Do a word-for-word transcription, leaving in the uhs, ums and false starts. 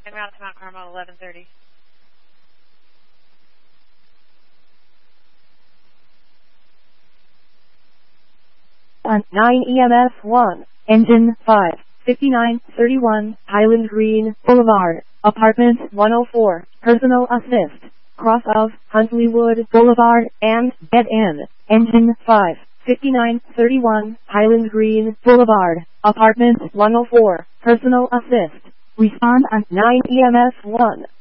En route to Mount Carmel, eleven thirty. On nine E M S one, engine five, fifty-nine thirty-one, Highland Green Boulevard, apartment one oh four, personal assist, cross of Huntleywood Boulevard and dead end, engine five, fifty-nine thirty-one, Highland Green Boulevard, apartment one oh four, personal assist, respond on nine E M S one.